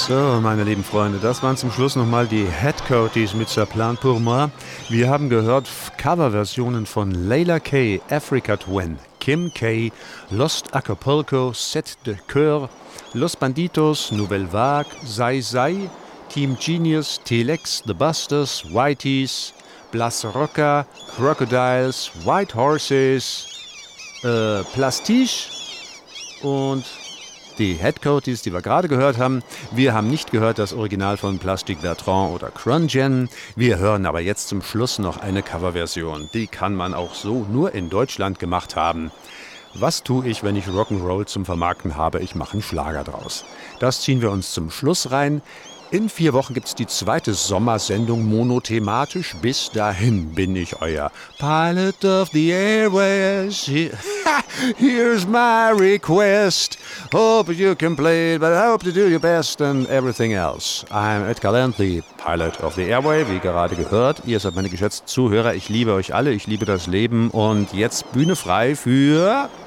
So, meine lieben Freunde, das waren zum Schluss nochmal die Headcoaties mit Ce Plan pour moi. Wir haben gehört Coverversionen von Layla K, Africa Twin, Kim K, Lost Acapulco, Set de Coeur, Los Banditos, Nouvelle Vague, Zai Zai, Team Genius, Telex, The Busters, Whiteys, Blas Rocca, Crocodiles, White Horses, Plastiche und die Headcoaties, die wir gerade gehört haben. Wir haben nicht gehört das Original von Plastic Bertrand oder Crungen. Wir hören aber jetzt zum Schluss noch eine Coverversion. Die kann man auch so nur in Deutschland gemacht haben. Was tue ich, wenn ich Rock'n'Roll zum Vermarkten habe? Ich mache einen Schlager draus. Das ziehen wir uns zum Schluss rein. In 4 Wochen gibt es die zweite Sommersendung monothematisch. Bis dahin bin ich euer Pilot of the Airways. Here's my request. Hope you can play it, but I hope to do your best and everything else. I'm Edgar Land, the Pilot of the Airway, wie gerade gehört. Ihr seid meine geschätzten Zuhörer. Ich liebe euch alle, ich liebe das Leben. Und jetzt Bühne frei für